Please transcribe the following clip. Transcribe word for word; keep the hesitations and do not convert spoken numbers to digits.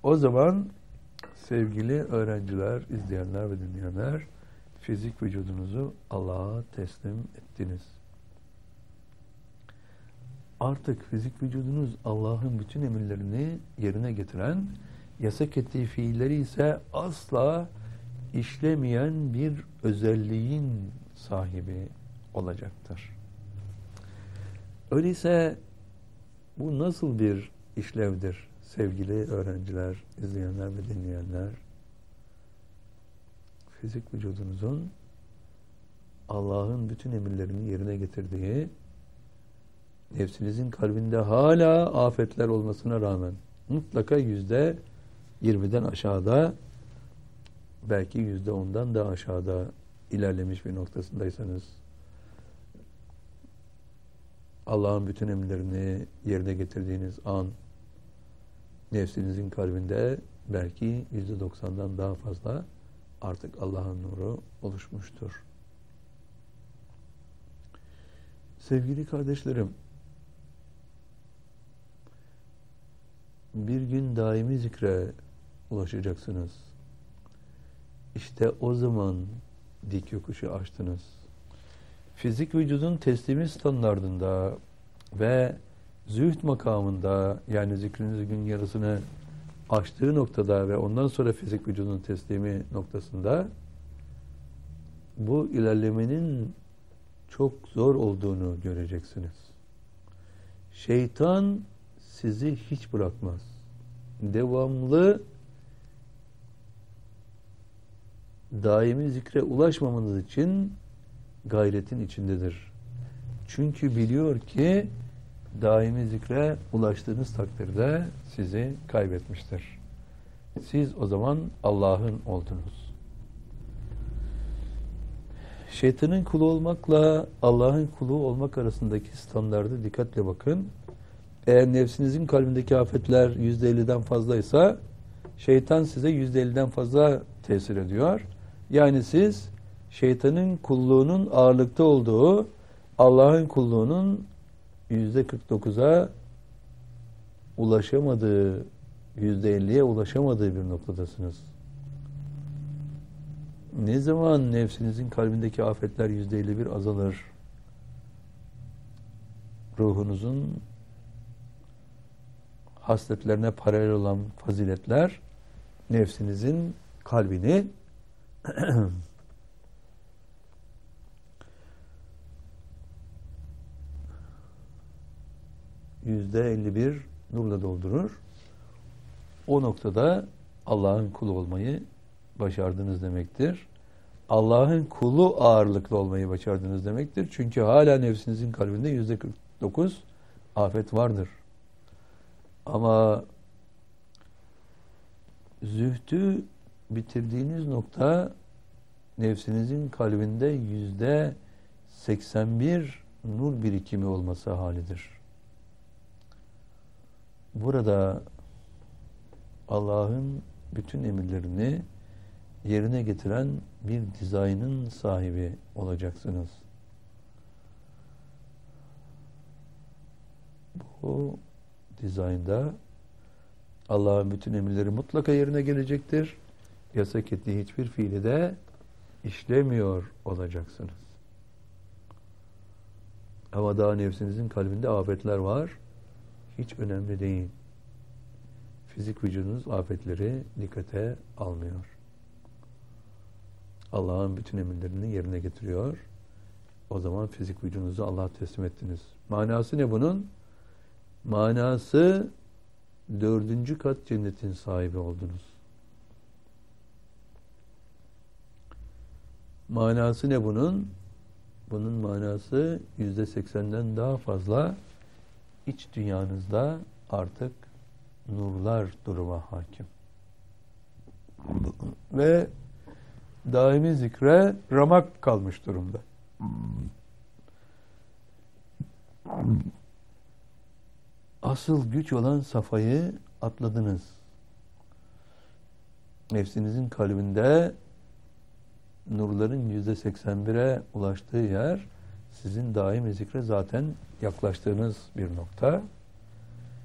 O zaman sevgili öğrenciler, izleyenler ve dinleyenler, fizik vücudunuzu Allah'a teslim ettiniz. Artık fizik vücudunuz Allah'ın bütün emirlerini yerine getiren, yasak ettiği fiilleri ise asla işlemeyen bir özelliğin sahibi olacaktır. Öyleyse bu nasıl bir işlevdir sevgili öğrenciler, izleyenler ve dinleyenler? Fizik vücudunuzun Allah'ın bütün emirlerini yerine getirdiği, nefsinizin kalbinde hala afetler olmasına rağmen mutlaka yüzde yirmiden aşağıda, belki yüzde ondan daha aşağıda ilerlemiş bir noktasındaysanız, Allah'ın bütün emirlerini yerine getirdiğiniz an, nefsinizin kalbinde belki yüzde doksandan daha fazla artık Allah'ın nuru oluşmuştur. Sevgili kardeşlerim, bir gün daimi zikre ulaşacaksınız. İşte o zaman dik yokuşu aştınız. Fizik vücudun teslimi standardında ve zühd makamında, yani zikriniz gün yarısını aştığı noktada ve ondan sonra fizik vücudun teslimi noktasında bu ilerlemenin çok zor olduğunu göreceksiniz. Şeytan sizi hiç bırakmaz. Devamlı daimi zikre ulaşmamanız için gayretin içindedir. Çünkü biliyor ki daimi zikre ulaştığınız takdirde sizi kaybetmiştir. Siz o zaman Allah'ın oldunuz. Şeytanın kulu olmakla Allah'ın kulu olmak arasındaki standarda dikkatle bakın. Eğer nefsinizin kalbindeki afetler yüzde elliden fazlaysa, şeytan size yüzde elliden fazla tesir ediyor. Yani siz şeytanın kulluğunun ağırlıkta olduğu, Allah'ın kulluğunun yüzde kırk dokuza ulaşamadığı, yüzde elliye ulaşamadığı bir noktadasınız. Ne zaman nefsinizin kalbindeki afetler yüzde elli bir azalır, ruhunuzun hasletlerine paralel olan faziletler nefsinizin kalbini yüzde elli bir nurla doldurur. O noktada Allah'ın kulu olmayı başardınız demektir. Allah'ın kulu ağırlıklı olmayı başardınız demektir. Çünkü hala nefsinizin kalbinde yüzde kırk dokuz afet vardır. Ama zühdü bitirdiğiniz nokta nefsinizin kalbinde yüzde seksen bir nur birikimi olması halidir. Burada Allah'ın bütün emirlerini yerine getiren bir dizaynın sahibi olacaksınız. Bu dizaynda Allah'ın bütün emirleri mutlaka yerine gelecektir. Yasak ettiği hiçbir fiili de işlemiyor olacaksınız. Ama daha nefsinizin kalbinde afetler var. Hiç önemli değil. Fizik vücudunuz afetleri dikkate almıyor. Allah'ın bütün emirlerini yerine getiriyor. O zaman fizik vücudunuzu Allah'a teslim ettiniz. Manası ne bunun? Manası dördüncü kat cennetin sahibi oldunuz. Manası ne bunun? Bunun manası yüzde seksenden daha fazla iç dünyanızda artık nurlar duruma hakim. Ve daimi zikre ramak kalmış durumda. Asıl güç olan safayı atladınız. Nefsinizin kalbinde nurların yüzde seksen bire ulaştığı yer, sizin daimi zikre zaten yaklaştığınız bir nokta.